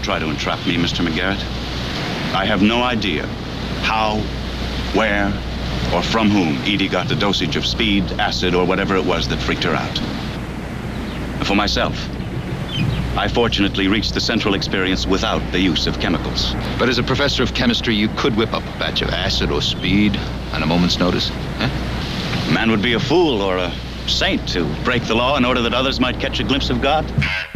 Don't try to entrap me, Mr. McGarrett. I have no idea how, where, or from whom Edie got the dosage of speed, acid, or whatever it was that freaked her out. And for myself, I fortunately reached the central experience without the use of chemicals. But as a professor of chemistry, you could whip up a batch of acid or speed on a moment's notice, huh? A man would be a fool or a saint to break the law in order that others might catch a glimpse of God.